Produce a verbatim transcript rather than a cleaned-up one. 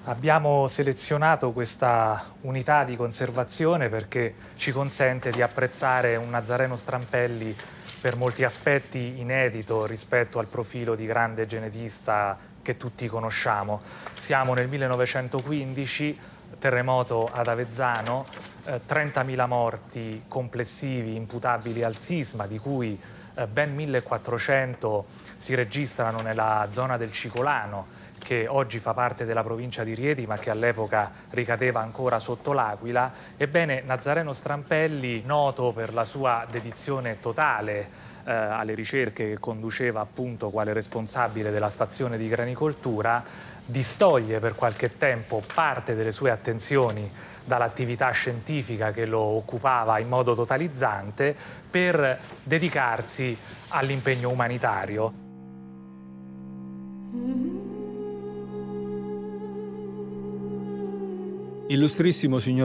Abbiamo selezionato questa unità di conservazione perché ci consente di apprezzare un Nazareno Strampelli per molti aspetti inedito rispetto al profilo di grande genetista che tutti conosciamo. Siamo nel millenovecentoquindici, terremoto ad Avezzano, eh, trentamila morti complessivi imputabili al sisma, di cui eh, ben millequattrocento si registrano nella zona del Cicolano, che oggi fa parte della provincia di Rieti ma che all'epoca ricadeva ancora sotto l'Aquila. Ebbene, Nazareno Strampelli, noto per la sua dedizione totale eh, alle ricerche che conduceva appunto quale responsabile della stazione di granicoltura, distoglie per qualche tempo parte delle sue attenzioni dall'attività scientifica che lo occupava in modo totalizzante per dedicarsi all'impegno umanitario. Illustrissimo signor